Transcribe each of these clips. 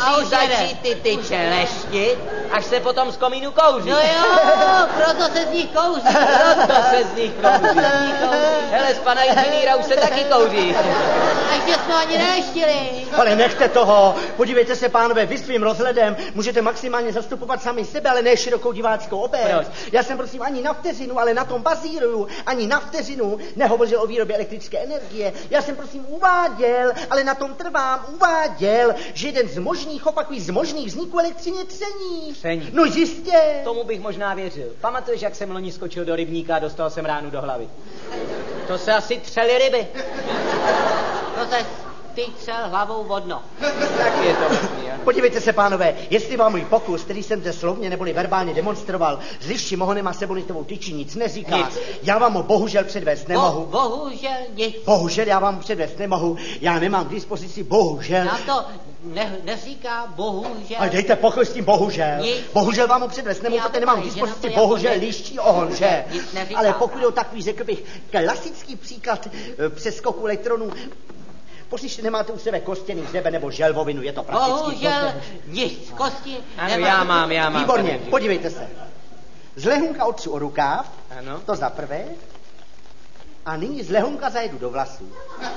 musí začít ty čelešti, až se potom z komínu kouří. No jo, proto se z nich kouří. Proto se z nich kouří. Hele, z pana inženýra už se taky kouří. A ještě jsme ani neštili. Ale nechte toho. Podívejte se, pánové, vy svým rozhledem můžete maximálně zastupovat sami sebe, ale ne širokou diváckou obec. Já jsem, prosím, ani na vteřinu, ale na tom bazíruju, ani na vteřinu nehovořil o výrobě elektrické energie. Já jsem, prosím, uváděl, ale na tom trvám, uváděl, že jeden z možných, opakují, z možných vzniků elektřiny je tření. Tření. No jistě. Tomu bych možná věřil. Pamatuješ, jak jsem loni skočil do rybníka a dostal jsem ránu do hlavy? To se asi třely ryby. No to ty třel hlavou vodno. Tak je to možný, ano. Podívejte se, pánové, jestli vám můj pokus, který jsem zde slovně neboli verbálně demonstroval, s liščím ohonem a sebonitovou tyčí nic neříká, Nic. já vám ho bohužel předvést nemohu. Bohužel nic. Bohužel já vám předvést nemohu, já nemám k dispozici bohužel. Já to neříká bohužel. Ale dejte pokoj s tím bohužel. Nic. Bohužel vám ho předvést nemohu, Já protože nemám k že dispozici na to jako bohužel liščí ohon, že? Nic neříká. Ale pokud je o takový, řekl bych, klasický příklad přeskoku elektronů, poslyšte, nemáte u sebe kostěný hřeben nebo želvovinu, je to prakticky. Bohužel nic. Kosti Ano, nemám. já mám. Výborně, pane. podívejte se. Z lehunka otřu o rukáv, Ano. to za prvé, a nyní z lehunka zajedu do vlasů.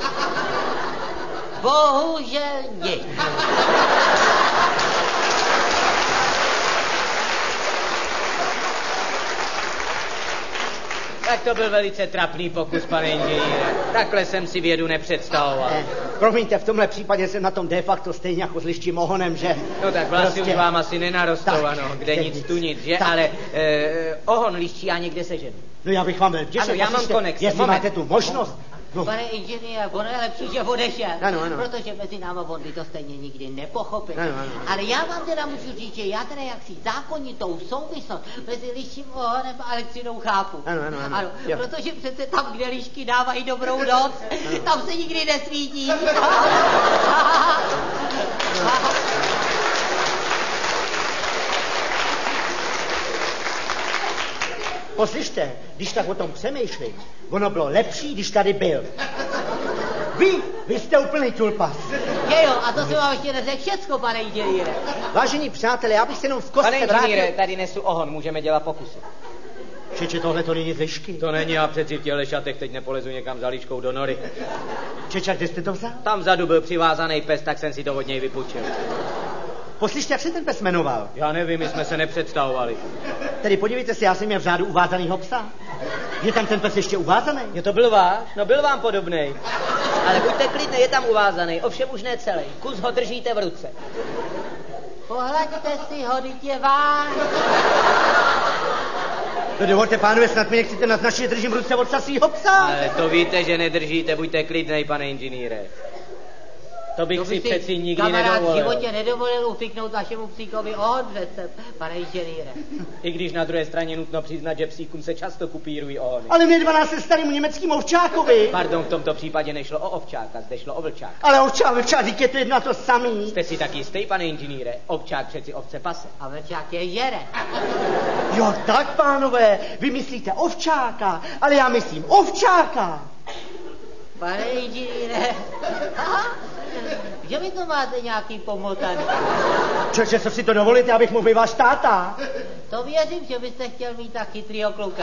Bohužel nic. Tak to byl velice trapný pokus, pane inženýre. Takhle jsem si vědu nepředstavoval. Promiňte, v tomhle případě jsem na tom de facto stejně jako s liščím ohonem, že? No tak vlasy už vám asi nenarostou, Tak, ano, kde teď nic, tu nic, že? tak. Ale ohon liščí já někde seženu. No já bych vám byl vděčen. Ano, já mám poslyšte, konexe. Jestli Moment. máte tu možnost. No, Pane inženýre, ono je lepší, že odešel. Ano, ano. Protože mezi náma on by to stejně nikdy nepochopil. Ano, ano. Ale já vám teda můžu říct, že já teda jaksi zákonitou souvislost mezi liším ohonem a elektřinou chápu. Ano, ano. Jo. Protože přece tam, kde lišky dávají dobrou noc, tam se nikdy nesvítí. poslyšte, když tak o tom přemýšlím, ono bylo lepší, když tady byl. Vy jste úplný tulpas. Je jo, a to se vám ještě neřekl všecko, pane inženýre. Vážení přátelé, já bych se jenom v kostce Pane vrátil. inženýre, tady nesu ohon, můžeme dělat pokusy. Čeče, tohle to není z lišky. To není, já přeci v těchto šatech teď nepolezu někam za líškou do nory. Čeče, kde jste to vzal? Tam vzadu byl přivázaný pes, tak jsem si to od něj vypůjčil. Poslyšte, jak se ten pes jmenoval? Já nevím, my jsme se nepředstavovali. Tedy podívejte se, já jsem měl v řádu uvázanýho psa. Je tam ten pes ještě uvázaný? Je to byl váš? No byl vám podobnej. Ale buďte klidný, je tam uvázaný, ovšem už ne celý. Kus ho držíte v ruce. Pohlaďte si ho, teď je váš. No dovolte, pánové, snad mi nechcete naznačit, že držím v ruce odsasýho psa. Ale to víte, že nedržíte, buďte klidnej, pane inženýre. To bych si přeci nikdy kamarád v nedovolil. životě nedovolil ufiknout vašemu psíkovi ohon přece, pane inženýre. I když na druhé straně nutno přiznat, že psíkům se často kupírují ohony. Ale mě 12 se starým německým ovčákovi. Pardon, v tomto případě nešlo o ovčáka, zde šlo o vlčáka. Ale ovčák, je to jedno to samý. Jste si taky jistý, pane inženýre? Ovčák přeci ovce pase. A vlčák je jere. Jo, tak, pánové, vy myslíte ovčáka, ale já myslím ovčáka. Pane inženýre, že vy to máte nějaký pomotaný? Čoče, co si to dovolíte, abych mohl být váš táta? To věřím, že byste chtěl mít tak chytrýho kluka.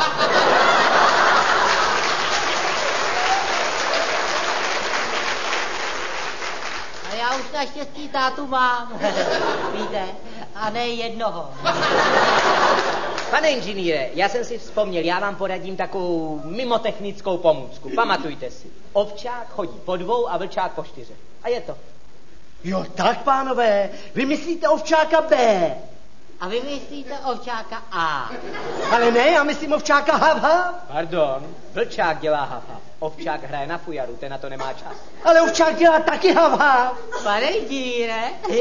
A já už naštěstí tátu mám, víte, a ne jednoho. Pane inženýre, já jsem si vzpomněl, já vám poradím takovou mimotechnickou pomůcku. Pamatujte si, ovčák chodí po 2 a vlčák po 4. A je to. Jo, tak, pánové, vy myslíte ovčáka B. A vy myslíte ovčáka A. Ale ne, já myslím ovčáka hav, hav. Pardon, vlčák dělá hafa. Ovčák hraje na fujaru, ten na to nemá čas. Ale ovčák dělá taky hav, hav. Pane inženýre,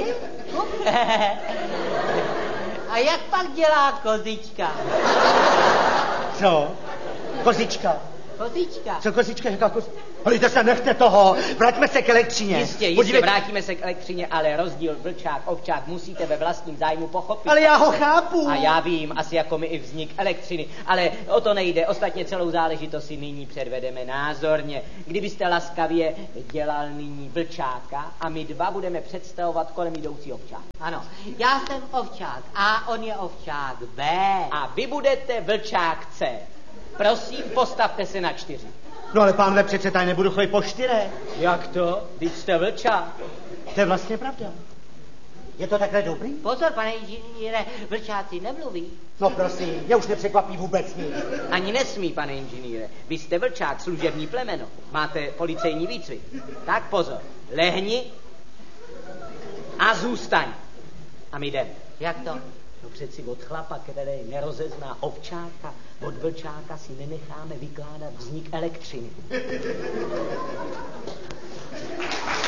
a jak pak dělá kozička? Co? Kozička. Kozička. Co kozička, jaká kozička? Holíte se, nechte toho, vraťme se k elektřině. Jistě, vrátíme se k elektřině, ale rozdíl vlčák, ovčák musíte ve vlastním zájmu pochopit. Ale já ho chápu. A já vím, asi jako mi i vznik elektřiny, ale o to nejde. Ostatně celou záležitost si nyní předvedeme názorně. Kdybyste laskavě dělal nyní vlčáka a my dva budeme představovat kolem jdoucí ovčák. Ano, já jsem ovčák A, on je ovčák B. A vy budete vlčák C. Prosím, postavte se na 4. No ale pánové, přece tady nebudu chodit po 4. Jak to? Vždyť jste vlčák. To je vlastně pravda. Je to takhle dobrý? Pozor, pane inženýre, vlčáci nemluví. No prosím, mě už nepřekvapí vůbec nic. Ani nesmí, pane inženýre. Vy jste vlčák, služební plemeno. Máte policejní výcvik. Tak pozor, lehni a zůstaň. A my jdeme. Jak to? No přeci od chlapa, který nerozezná ovčáka, od vlčáka si nenecháme vykládat vznik elektřiny.